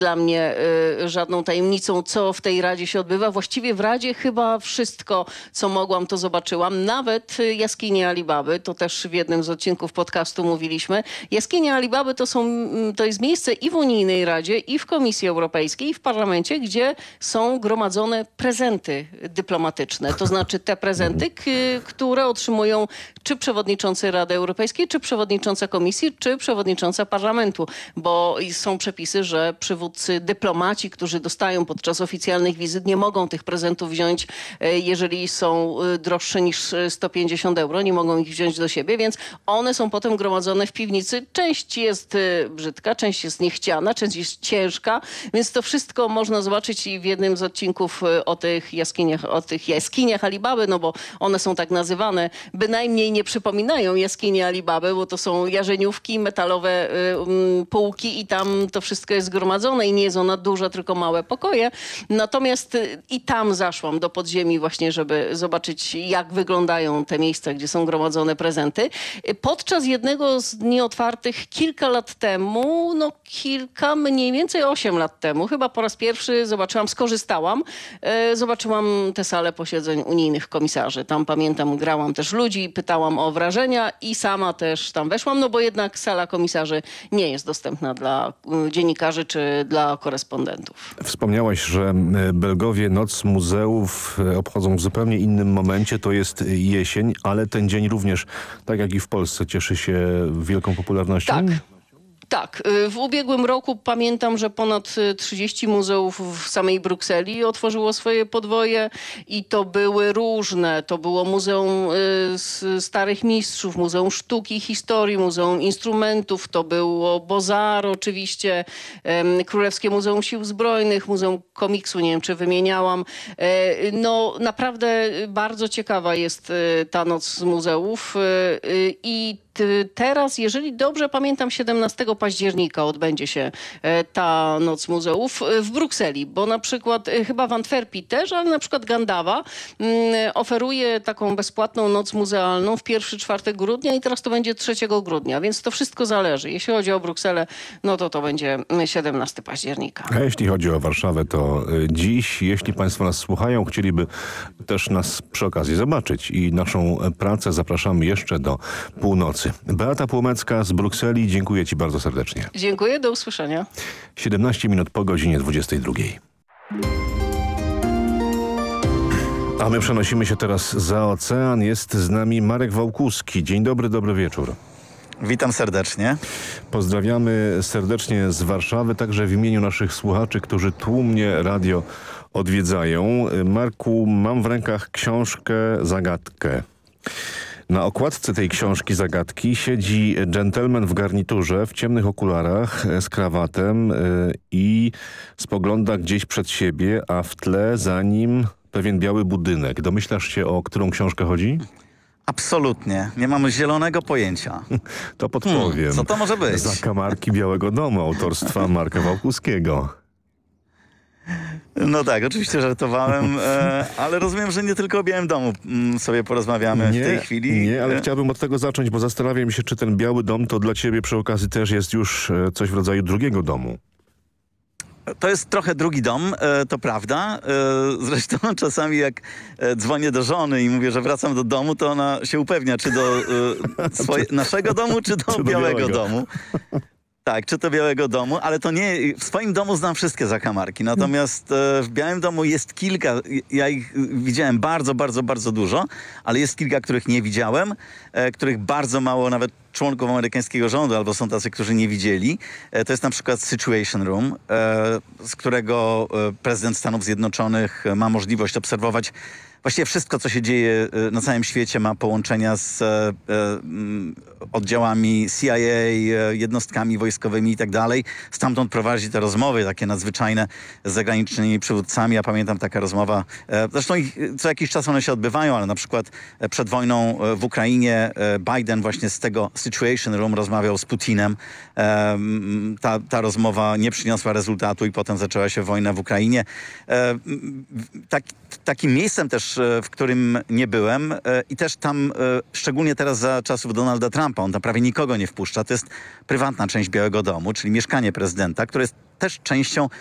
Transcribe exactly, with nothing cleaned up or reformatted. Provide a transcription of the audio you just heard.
dla mnie y, żadną tajemnicą, co w tej Radzie się odbywa. Właściwie w Radzie chyba wszystko, co mogłam, to zobaczyłam. Nawet y, jaskinie Alibaby, to też w jednym z odcinków podcastu mówiliśmy. Jaskinie Alibaby to, są, to jest miejsce i w Unijnej Radzie, i w Komisji Europejskiej, i w Parlamencie, gdzie są gromadzone prezenty dyplomatyczne. To znaczy te prezenty, k- które otrzymują czy przewodniczący Rady Europejskiej, czy przewodnicząca Komisji, czy przewodnicząca Parlamentu. Bo są przepisy, że przywódcy dyplomaci, którzy dostają podczas oficjalnych wizyt, nie mogą tych prezentów wziąć, jeżeli są droższe niż sto pięćdziesiąt euro. Nie mogą ich wziąć do siebie, więc one są potem gromadzone w piwnicy. Część jest brzydka, część jest niechciana, część jest ciężka, więc to wszystko można zobaczyć i w jednym z odcinków o tych jaskiniach, o tych jaskiniach Alibaby, no bo one są tak nazywane, bynajmniej nie przypominają jaskini Alibaby, bo to są jarzeniówki, metalowe y, półki i tam to wszystko jest zgromadzone i nie jest ona duża, tylko małe pokoje. Natomiast y, i tam zaszłam do podziemi właśnie, żeby zobaczyć, jak wyglądają te miejsca, gdzie są gromadzone prezenty. Y, podczas jednego z dni otwartych kilka lat temu, no kilka, mniej więcej osiem lat temu, chyba po raz pierwszy zobaczyłam, skorzystałam, y, zobaczyłam tę salę posiedzeń unijnych komisarzy. Tam pamiętam, grałam też ludzi, pytałam o wrażenia i sama też tam weszłam, no bo jednak sala komisarzy nie jest dostępna dla y, dziennikarzy czy dla korespondentów. Wspomniałaś, że Belgowie Noc Muzeów obchodzą w zupełnie innym momencie. To jest jesień, ale ten dzień również, tak jak i w Polsce, cieszy się wielką popularnością. Tak. Tak, w ubiegłym roku pamiętam, że ponad trzydzieści muzeów w samej Brukseli otworzyło swoje podwoje i to były różne. To było Muzeum Starych Mistrzów, Muzeum Sztuki i Historii, Muzeum Instrumentów, to było Bozar oczywiście, Królewskie Muzeum Sił Zbrojnych, Muzeum Komiksu, nie wiem czy wymieniałam. No naprawdę bardzo ciekawa jest ta Noc Muzeów i teraz, jeżeli dobrze pamiętam, siedemnastego października odbędzie się ta Noc Muzeów w Brukseli, bo na przykład chyba w Antwerpii też, ale na przykład Gandawa oferuje taką bezpłatną noc muzealną w pierwszy czwartek grudnia i teraz to będzie trzeciego grudnia, więc to wszystko zależy. Jeśli chodzi o Brukselę, no to to będzie siedemnastego października. A jeśli chodzi o Warszawę, to dziś, jeśli Państwo nas słuchają, chcieliby też nas przy okazji zobaczyć i naszą pracę zapraszamy jeszcze do północy. Beata Płomecka z Brukseli, dziękuję Ci bardzo serdecznie. Dziękuję, do usłyszenia. siedemnaście minut po godzinie dwudziestej drugiej. A my przenosimy się teraz za ocean. Jest z nami Marek Wałkuski. Dzień dobry, dobry wieczór. Witam serdecznie. Pozdrawiamy serdecznie z Warszawy, także w imieniu naszych słuchaczy, którzy tłumnie radio odwiedzają. Marku, mam w rękach książkę Zagadkę. Na okładce tej książki Zagadki siedzi dżentelmen w garniturze, w ciemnych okularach, z krawatem yy, i spogląda gdzieś przed siebie, a w tle za nim pewien biały budynek. Domyślasz się, o którą książkę chodzi? Absolutnie. Nie mamy zielonego pojęcia. To podpowiem. Hmm, co to może być? Zakamarki Białego Domu autorstwa Marka Wałkuskiego. No tak, oczywiście żartowałem, e, ale rozumiem, że nie tylko o Białym Domu m, sobie porozmawiamy Nie, w tej chwili. nie, ale chciałbym od tego zacząć, bo zastanawiam się, czy ten Biały Dom to dla ciebie przy okazji też jest już e, coś w rodzaju drugiego domu. To jest trochę drugi dom, e, to prawda. E, zresztą czasami jak e, dzwonię do żony i mówię, że wracam do domu, to ona się upewnia, czy do e, swoje, naszego domu, czy do, Czy do Białego, Białego Domu. Tak, czy to Białego Domu, ale to nie, w swoim domu znam wszystkie zakamarki, natomiast e, w Białym Domu jest kilka, ja ich widziałem bardzo, bardzo, bardzo dużo, ale jest kilka, których nie widziałem, e, których bardzo mało nawet członków amerykańskiego rządu, albo są tacy, którzy nie widzieli. E, to jest na przykład Situation Room, e, z którego e, prezydent Stanów Zjednoczonych ma możliwość obserwować właściwie wszystko, co się dzieje na całym świecie, ma połączenia z e, oddziałami C I A, e, jednostkami wojskowymi i tak dalej. Stamtąd prowadzi te rozmowy takie nadzwyczajne z zagranicznymi przywódcami. Ja pamiętam taka rozmowa, e, zresztą ich, co jakiś czas one się odbywają, ale na przykład e, przed wojną w Ukrainie e, Biden właśnie z tego Situation Room rozmawiał z Putinem. E, ta, ta rozmowa nie przyniosła rezultatu i potem zaczęła się wojna w Ukrainie. E, tak, takim miejscem też też, e, w którym nie byłem e, i też tam, e, szczególnie teraz za czasów Donalda Trumpa, on tam prawie nikogo nie wpuszcza. To jest prywatna część Białego Domu, czyli mieszkanie prezydenta, które jest też częścią